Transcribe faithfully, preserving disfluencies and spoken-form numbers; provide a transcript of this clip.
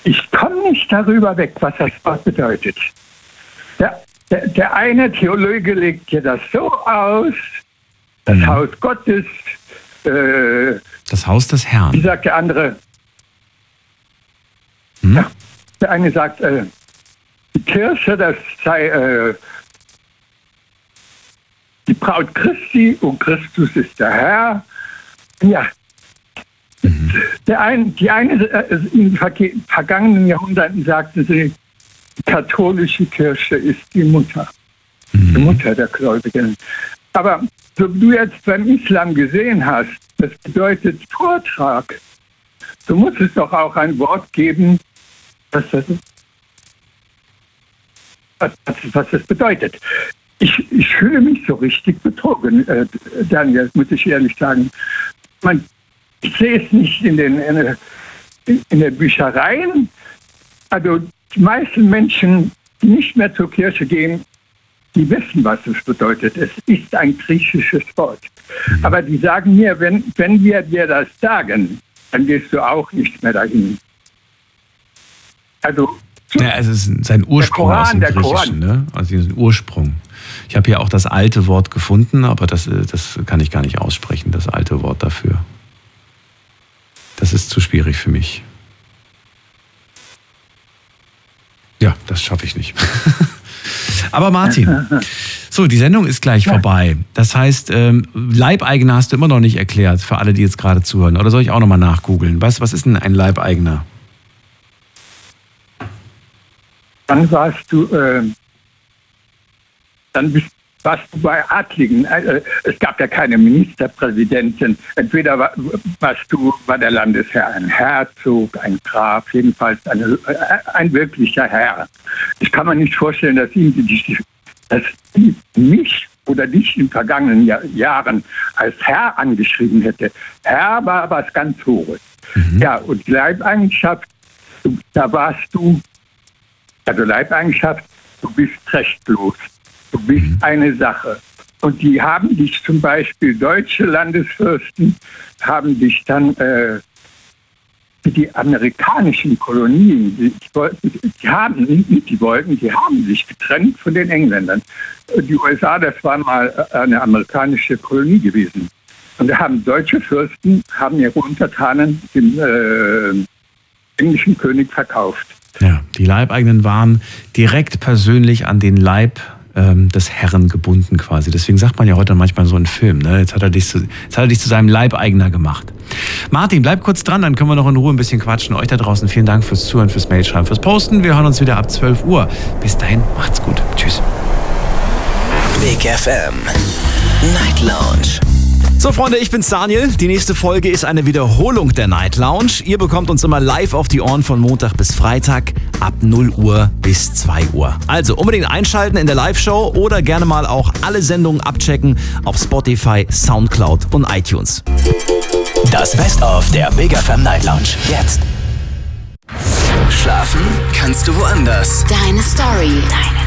ich komme nicht darüber weg, was das Wort bedeutet. Der, der, der eine Theologe legt hier das so aus, das mhm. Haus Gottes, äh, das Haus des Herrn. Wie sagt der andere? Hm? Ja, der eine sagt, äh, die Kirche, das sei äh, die Braut Christi und Christus ist der Herr. Ja, mhm. der ein, die eine äh, in den vergangenen Jahrhunderten sagten sie, die katholische Kirche ist die Mutter, mhm. die Mutter der Gläubigen. Aber so wie du jetzt beim Islam gesehen hast, das bedeutet Vortrag. So muss es doch auch ein Wort geben, was das, was, was das bedeutet. Ich, ich fühle mich so richtig betrogen, äh, Daniel, muss ich ehrlich sagen. Man, ich sehe es nicht in den in, in den Büchereien. Also die meisten Menschen, die nicht mehr zur Kirche gehen, die wissen, was es bedeutet. Es ist ein griechisches Wort. Aber die sagen mir, wenn, wenn wir dir das sagen, dann gehst du auch nicht mehr dahin. Also, ja, also es ist sein Ursprung Koran, aus dem Griechischen, ne? Also diesen Ursprung. Ich habe hier auch das alte Wort gefunden, aber das, das kann ich gar nicht aussprechen, das alte Wort dafür. Das ist zu schwierig für mich. Ja, das schaffe ich nicht. Aber Martin, so, die Sendung ist gleich ja. vorbei. Das heißt, ähm, Leibeigener hast du immer noch nicht erklärt, für alle, die jetzt gerade zuhören. Oder soll ich auch nochmal nachgoogeln? Was, was ist denn ein Leibeigener? Dann warst du, äh, dann bist, warst du bei Adligen. Äh, es gab ja keine Ministerpräsidentin. Entweder war, warst du, war der Landesherr ein Herzog, ein Graf, jedenfalls eine, äh, ein wirklicher Herr. Ich kann mir nicht vorstellen, dass ihn die, dass ihn mich oder dich in vergangenen Jahr, Jahren als Herr angeschrieben hätte. Herr war was ganz Hohes. Mhm. Ja, und Leibeigenschaft, da warst du, also Leibeigenschaft, du bist rechtlos. Du bist mhm. eine Sache. Und die haben dich zum Beispiel, deutsche Landesfürsten, haben dich dann äh, die amerikanischen Kolonien, die, die haben, nicht die wollten, die haben sich getrennt von den Engländern. Die U S A, das war mal eine amerikanische Kolonie gewesen. Und da haben deutsche Fürsten, haben ihre Untertanen dem äh, englischen König verkauft. Ja, die Leibeigenen waren direkt persönlich an den Leib ähm, des Herren gebunden quasi. Deswegen sagt man ja heute manchmal so einen Film, ne? Jetzt hat er dich zu, jetzt hat er dich zu seinem Leibeigener gemacht. Martin, bleib kurz dran, dann können wir noch in Ruhe ein bisschen quatschen. Euch da draußen vielen Dank fürs Zuhören, fürs Mailschreiben, fürs Posten. Wir hören uns wieder ab zwölf Uhr. Bis dahin, macht's gut. Tschüss. Big F M Night Lounge. So Freunde, ich bin's Daniel. Die nächste Folge ist eine Wiederholung der Night Lounge. Ihr bekommt uns immer live auf die Ohren von Montag bis Freitag ab null Uhr bis zwei Uhr. Also unbedingt einschalten in der Live-Show oder gerne mal auch alle Sendungen abchecken auf Spotify, Soundcloud und iTunes. Das Best-of der Big F M Night Lounge jetzt. Schlafen kannst du woanders. Deine Story. Deine